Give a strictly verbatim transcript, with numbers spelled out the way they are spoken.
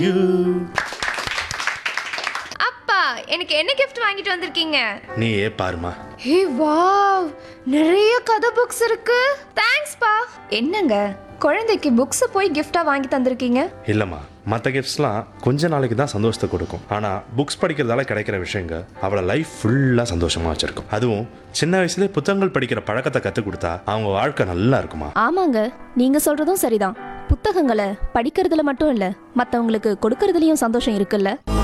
You. அப்பா, எனக்கு என்ன கிஃப்ட் வாங்கிட்டு வந்திருக்கீங்க? நீ ஏ பாருமா. ஹே வாவ், நிறைய கதை புக்ஸ் இருக்கு. தேங்க்ஸ் பா. என்னங்க, குழந்தைக்கு புக்ஸ் போய் கிஃப்டா வாங்கி தந்திருக்கீங்க? இல்லம்மா, மற்ற கிஃப்ட்ஸ்லாம் கொஞ்ச நாளைக்கு தான் சந்தோஷத்தை கொடுக்கும். ஆனால் புக்ஸ் படிக்கிறதால கிடைக்கிற விஷயங்க அவளை லைஃப் ஃபுல்லாக சந்தோஷமாக வச்சிருக்கும். அதுவும் சின்ன வயசுலேயே புத்தகங்கள் படிக்கிற பழக்கத்தை கற்றுக் கொடுத்தா அவங்க வாழ்க்கை நல்லா இருக்குமா. ஆமாங்க, நீங்க சொல்றதும் சரிதான். புத்தகங்களை படிக்கிறதுல மட்டும் இல்ல, மத்தவங்களுக்கு கொடுக்கறதுலயும் சந்தோஷம் இருக்குல்ல.